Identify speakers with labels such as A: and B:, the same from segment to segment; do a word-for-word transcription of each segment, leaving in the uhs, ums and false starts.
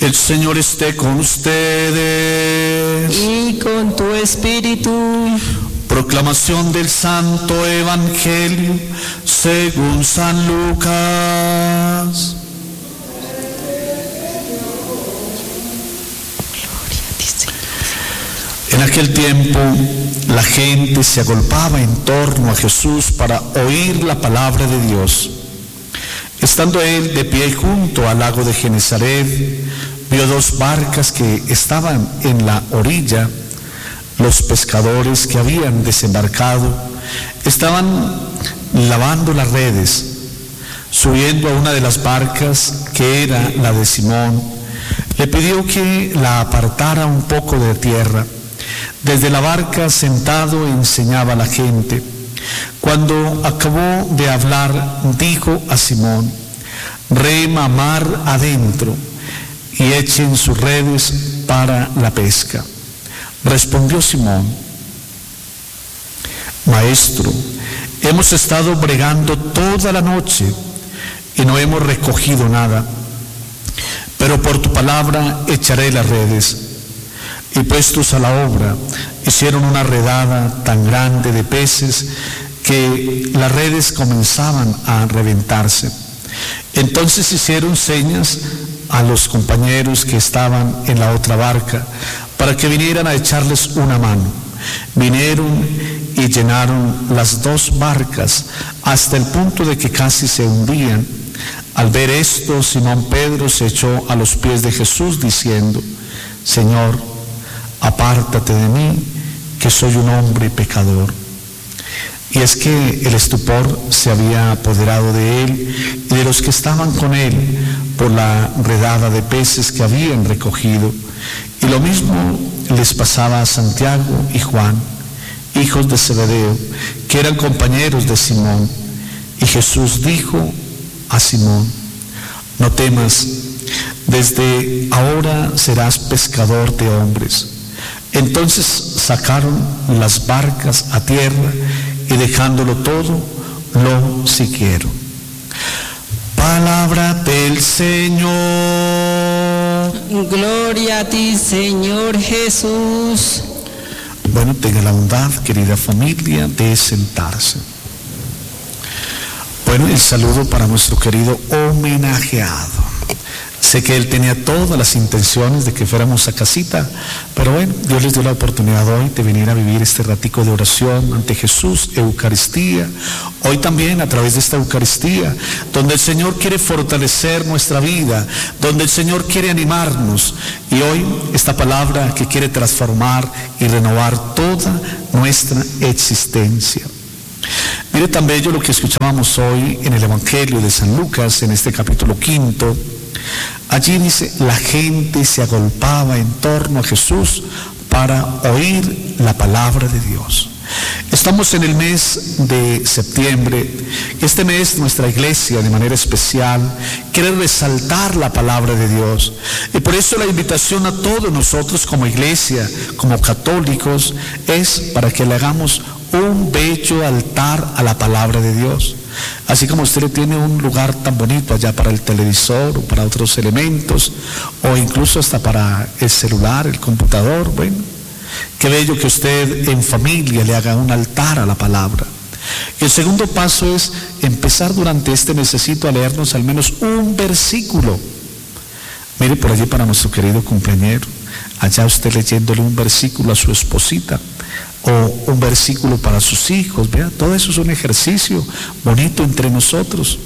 A: El Señor esté con ustedes.
B: Y con tu espíritu.
A: Proclamación del Santo Evangelio según San Lucas. En aquel tiempo, la gente se agolpaba en torno a Jesús para oír la palabra de Dios. Estando él de pie junto al lago de Genesaret, vio dos barcas que estaban en la orilla. Los pescadores que habían desembarcado estaban lavando las redes. Subiendo a una de las barcas, que era la de Simón, le pidió que la apartara un poco de tierra. Desde la barca, sentado, enseñaba a la gente. Cuando acabó de hablar, dijo a Simón: rema mar adentro y echen sus redes para la pesca. Respondió Simón: Maestro, hemos estado bregando toda la noche y no hemos recogido nada, pero por tu palabra echaré las redes. Y puestos a la obra, hicieron una redada tan grande de peces que las redes comenzaban a reventarse. Entonces hicieron señas a los compañeros que estaban en la otra barca para que vinieran a echarles una mano. Vinieron y llenaron las dos barcas hasta el punto de que casi se hundían. Al ver esto, Simón Pedro se echó a los pies de Jesús diciendo: Señor, apártate de mí, que soy un hombre pecador. Y es que el estupor se había apoderado de él y de los que estaban con él por la redada de peces que habían recogido. Y lo mismo les pasaba a Santiago y Juan, hijos de Zebedeo, que eran compañeros de Simón. Y Jesús dijo a Simón: no temas, desde ahora serás pescador de hombres. Entonces sacaron las barcas a tierra y dejándolo todo, lo siguieron. Palabra del Señor.
B: Gloria a ti, Señor Jesús.
A: Bueno, tenga la bondad, querida familia, de sentarse. Bueno, el saludo para nuestro querido homenajeado. Sé que él tenía todas las intenciones de que fuéramos a casita, pero bueno, Dios les dio la oportunidad hoy de venir a vivir este ratico de oración ante Jesús, Eucaristía. Hoy también a través de esta Eucaristía, donde el Señor quiere fortalecer nuestra vida, donde el Señor quiere animarnos. Y hoy esta palabra que quiere transformar y renovar toda nuestra existencia. Mire tan bello lo que escuchábamos hoy en el Evangelio de San Lucas, en este capítulo quinto. Allí dice: la gente se agolpaba en torno a Jesús para oír la palabra de Dios. Estamos en el mes de septiembre. Este mes nuestra iglesia de manera especial quiere resaltar la palabra de Dios. Y por eso la invitación a todos nosotros como iglesia, como católicos, es para que le hagamos un bello altar a la palabra de Dios. Así como usted tiene un lugar tan bonito allá para el televisor o para otros elementos, o incluso hasta para el celular, el computador, bueno, qué bello que usted en familia le haga un altar a la palabra. Y el segundo paso es empezar durante este mesecito a leernos al menos un versículo. Mire por allí para nuestro querido cumpleañero, allá usted leyéndole un versículo a su esposita, o un versículo para sus hijos. Vea, todo eso es un ejercicio bonito entre nosotros.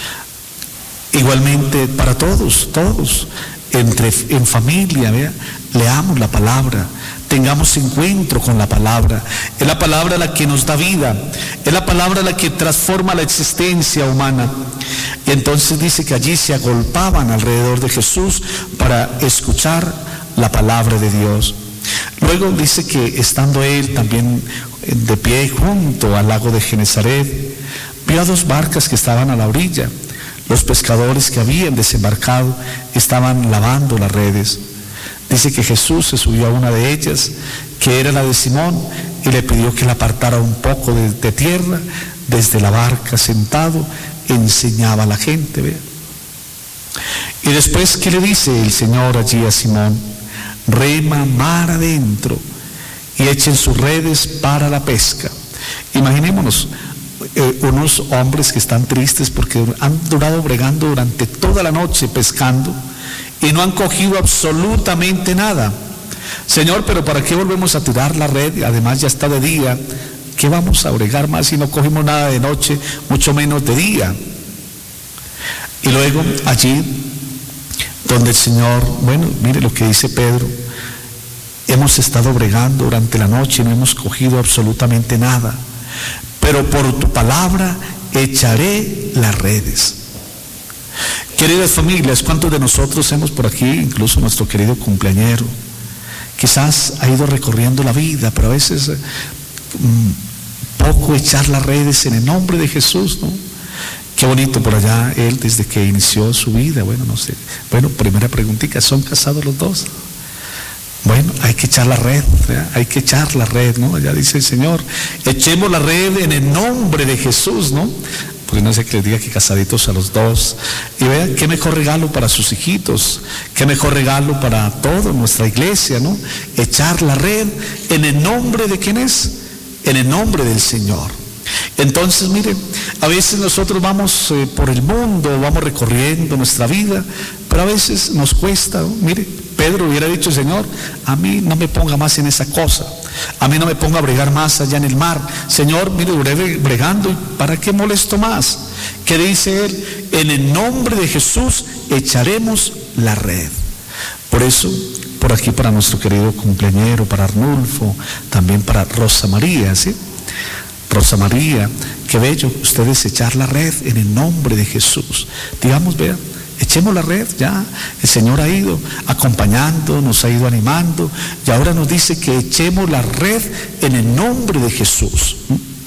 A: Igualmente para todos, todos, entre, en familia, vea, leamos la palabra, tengamos encuentro con la palabra. Es la palabra la que nos da vida, es la palabra la que transforma la existencia humana. Y entonces dice que allí se agolpaban alrededor de Jesús para escuchar la palabra de Dios. Luego dice que estando él también de pie junto al lago de Genesaret, vio a dos barcas que estaban a la orilla. Los pescadores que habían desembarcado estaban lavando las redes. Dice que Jesús se subió a una de ellas, que era la de Simón, y le pidió que la apartara un poco de, de tierra. Desde la barca, sentado, enseñaba a la gente. ¿Ve? Y después, ¿qué le dice el Señor allí a Simón? Rema mar adentro y echen sus redes para la pesca. Imaginémonos eh, unos hombres que están tristes porque han durado bregando durante toda la noche pescando y no han cogido absolutamente nada. Señor, pero ¿para qué volvemos a tirar la red? Además ya está de día. ¿Qué vamos a bregar más si no cogimos nada de noche, mucho menos de día? Y luego allí donde el Señor, bueno, mire lo que dice Pedro, hemos estado bregando durante la noche y no hemos cogido absolutamente nada, pero por tu palabra echaré las redes. Queridas familias, ¿cuántos de nosotros hemos por aquí, incluso nuestro querido cumpleañero, quizás ha ido recorriendo la vida, pero a veces mmm, poco echar las redes en el nombre de Jesús, ¿no? Qué bonito por allá él desde que inició su vida. Bueno, no sé. Bueno, primera preguntita, ¿son casados los dos? Bueno, hay que echar la red, ¿verdad? Hay que echar la red, ¿no? Allá dice el Señor, echemos la red en el nombre de Jesús, ¿no? Porque no sé que les diga que casaditos a los dos. Y vean, qué mejor regalo para sus hijitos, qué mejor regalo para toda nuestra iglesia, ¿no? Echar la red en el nombre de ¿quién es? En el nombre del Señor. Entonces, miren, a veces nosotros vamos eh, por el mundo, vamos recorriendo nuestra vida, pero a veces nos cuesta, ¿no? Mire, Pedro hubiera dicho, Señor, a mí no me ponga más en esa cosa, a mí no me ponga a bregar más allá en el mar. Señor, mire, duré bregando, ¿y para qué molesto más? ¿Qué dice él? En el nombre de Jesús echaremos la red. Por eso, por aquí para nuestro querido cumpleañero, para Arnulfo, también para Rosa María, ¿sí? Rosa María, qué bello ustedes echar la red en el nombre de Jesús. Digamos, vean, echemos la red ya. El Señor ha ido acompañando, nos ha ido animando y ahora nos dice que echemos la red en el nombre de Jesús.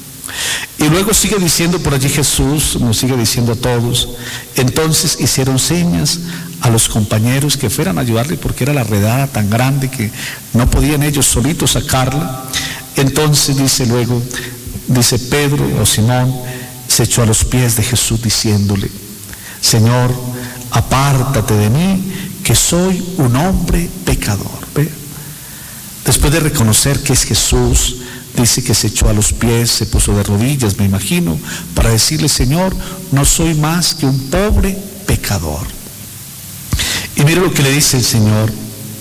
A: Y luego sigue diciendo por allí Jesús, nos sigue diciendo a todos. Entonces hicieron señas a los compañeros que fueran a ayudarle porque era la redada tan grande que no podían ellos solitos sacarla. Entonces dice luego, dice Pedro o Simón, se echó a los pies de Jesús diciéndole, Señor, apártate de mí, que soy un hombre pecador. ¿Ve? Después de reconocer que es Jesús, dice que se echó a los pies, se puso de rodillas, me imagino, para decirle, Señor, no soy más que un pobre pecador. Y mire lo que le dice el Señor.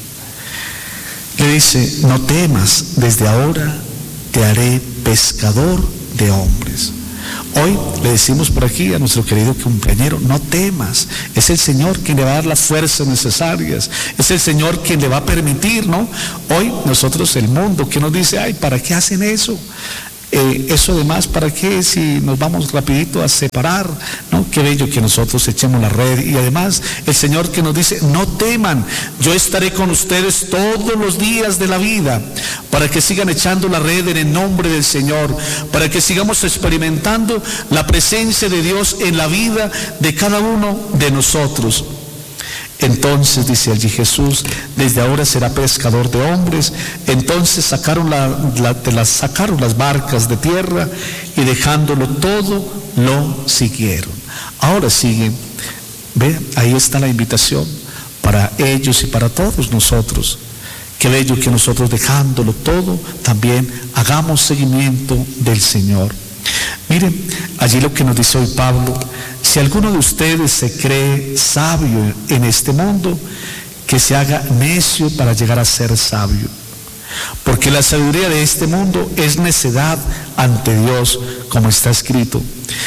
A: Le dice, no temas, desde ahora te haré pescador de hombres. Hoy le decimos por aquí a nuestro querido cumpleañero, no temas, es el Señor quien le va a dar las fuerzas necesarias, es el Señor quien le va a permitir, ¿no? Hoy nosotros, el mundo, que nos dice, ay, ¿para qué hacen eso? Eh, eso además, ¿para qué si nos vamos rapidito a separar? ¿No? Qué bello que nosotros echemos la red. Y además el Señor que nos dice, no teman, yo estaré con ustedes todos los días de la vida, para que sigan echando la red en el nombre del Señor, para que sigamos experimentando la presencia de Dios en la vida de cada uno de nosotros. Entonces dice allí Jesús, desde ahora será pescador de hombres. Entonces sacaron, la, la, de las, sacaron las barcas de tierra y dejándolo todo, lo siguieron. Ahora siguen, ve, ahí está la invitación para ellos y para todos nosotros. Qué bello que nosotros dejándolo todo, también hagamos seguimiento del Señor. Miren, allí lo que nos dice hoy Pablo, si alguno de ustedes se cree sabio en este mundo, que se haga necio para llegar a ser sabio. Porque la sabiduría de este mundo es necedad ante Dios, como está escrito.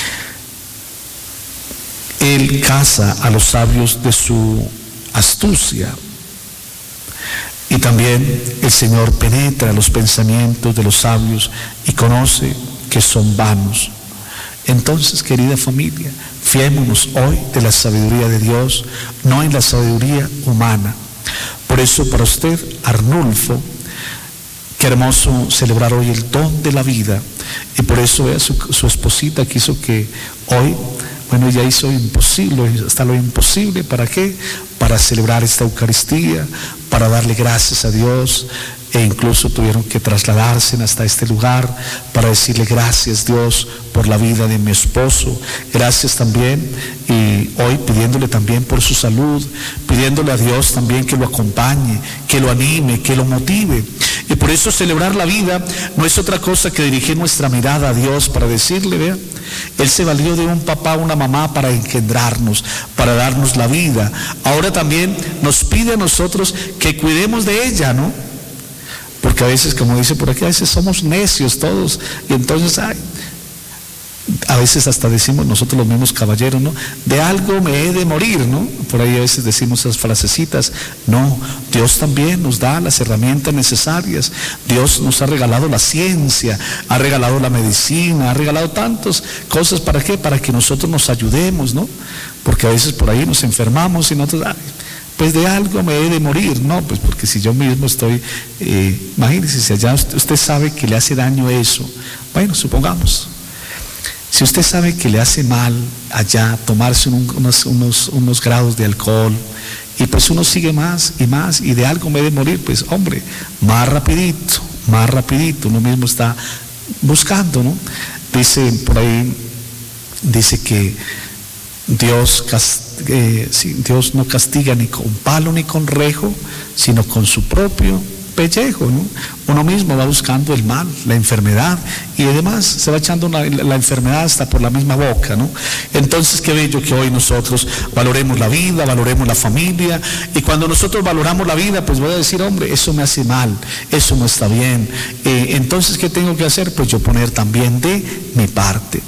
A: Él caza a los sabios de su astucia. Y también el Señor penetra los pensamientos de los sabios y conoce que son vanos. Entonces, querida familia, fiémonos hoy de la sabiduría de Dios, no en la sabiduría humana. Por eso para usted, Arnulfo, qué hermoso celebrar hoy el don de la vida. Y por eso vea, su, su esposita quiso que hoy, bueno, ella hizo imposible, hasta lo imposible. ¿Para qué? Para celebrar esta Eucaristía, para darle gracias a Dios. e incluso tuvieron que trasladarse hasta este lugar para decirle gracias, Dios, por la vida de mi esposo. Gracias también, y hoy pidiéndole también por su salud, pidiéndole a Dios también que lo acompañe, que lo anime, que lo motive. Y por eso celebrar la vida no es otra cosa que dirigir nuestra mirada a Dios para decirle, vea, Él se valió de un papá, una mamá para engendrarnos, para darnos la vida. Ahora también nos pide a nosotros que cuidemos de ella, ¿no? Porque a veces, como dice por aquí, a veces somos necios todos, y entonces, ay, a veces hasta decimos nosotros los mismos caballeros, ¿no? De algo me he de morir, ¿no? Por ahí a veces decimos esas frasecitas. No, Dios también nos da las herramientas necesarias. Dios nos ha regalado la ciencia, ha regalado la medicina, ha regalado tantas cosas. ¿Para qué? Para que nosotros nos ayudemos, ¿no? Porque a veces por ahí nos enfermamos y nosotros, ay, pues de algo me he de morir. No, pues porque si yo mismo estoy, eh, imagínese, si allá usted, usted sabe que le hace daño eso. Bueno, supongamos. Si usted sabe que le hace mal allá tomarse un, unos, unos, unos grados de alcohol, y pues uno sigue más y más, y de algo me he de morir, pues hombre, más rapidito, más rapidito, uno mismo está buscando, ¿no? Dice por ahí, dice que Dios, eh, sí, Dios no castiga ni con palo ni con rejo, sino con su propio pellejo, ¿no? Uno mismo va buscando el mal, la enfermedad, y además se va echando una, la enfermedad hasta por la misma boca, ¿no? Entonces qué bello que hoy nosotros valoremos la vida, valoremos la familia, y cuando nosotros valoramos la vida, pues voy a decir, hombre, eso me hace mal, eso no está bien, eh, entonces ¿qué tengo que hacer? Pues yo poner también de mi parte.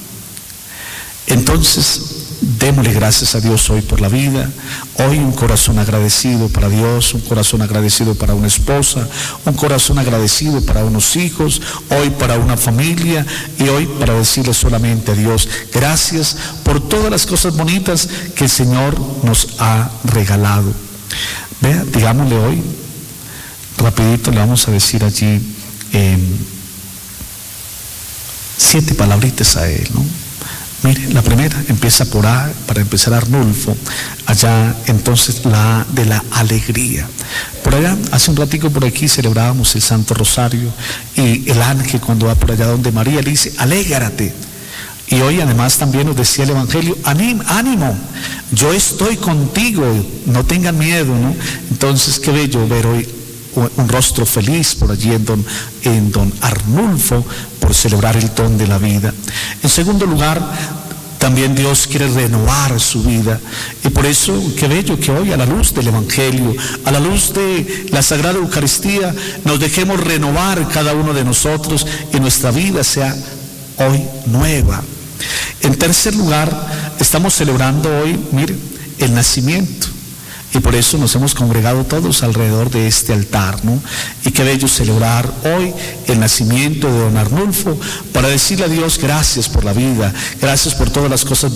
A: Entonces démosle gracias a Dios hoy por la vida. Hoy un corazón agradecido para Dios, un corazón agradecido para una esposa, un corazón agradecido para unos hijos, hoy para una familia, y hoy para decirle solamente a Dios gracias por todas las cosas bonitas que el Señor nos ha regalado. Vea, digámosle hoy, rapidito le vamos a decir allí eh, siete palabritas a Él, ¿no? Mire, la primera empieza por A, para empezar Arnulfo, allá entonces la de la alegría. Por allá, hace un ratico por aquí celebrábamos el Santo Rosario, y el ángel cuando va por allá donde María le dice, alégrate. Y hoy además también nos decía el Evangelio, ánimo, yo estoy contigo, no tengan miedo, ¿no? Entonces qué bello ver hoy un rostro feliz por allí en don, en don Arnulfo, por celebrar el don de la vida. En segundo lugar, también Dios quiere renovar su vida, y por eso qué bello que hoy, a la luz del Evangelio, a la luz de la Sagrada Eucaristía, nos dejemos renovar cada uno de nosotros, y nuestra vida sea hoy nueva. En tercer lugar, estamos celebrando hoy, mire, el nacimiento. Y por eso nos hemos congregado todos alrededor de este altar, ¿no? Y qué bello celebrar hoy el nacimiento de don Arnulfo, para decirle a Dios gracias por la vida, gracias por todas las cosas